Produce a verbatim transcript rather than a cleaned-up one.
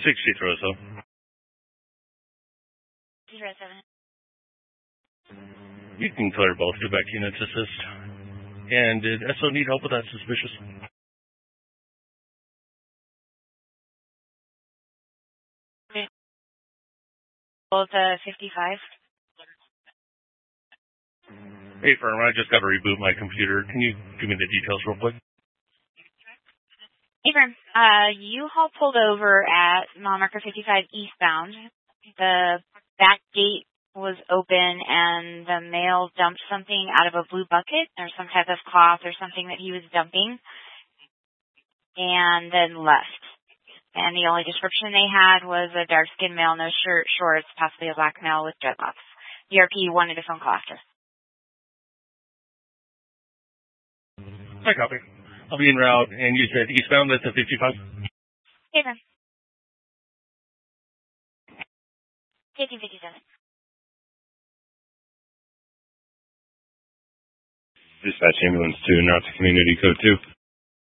sixty Rosa. Zero seven. You can clear both to back units assist. And did S O need help with that suspicious? Both uh, fifty-five. Hey, firm, I just got to reboot my computer. Can you give me the details real quick? Hey, firm. Uh, U-Haul pulled over at mile marker fifty-five eastbound. The back gate was open and the male dumped something out of a blue bucket or some type of cloth or something that he was dumping and then left. And the only description they had was a dark-skinned male, no shirt, shorts, possibly a black male with dreadlocks. D R P wanted a phone call after. I copy. I'll be en route, and you said eastbound, that's a fifty-five? Hey, then. fifteen fifty-seven. Dispatch ambulance two, not to community code two.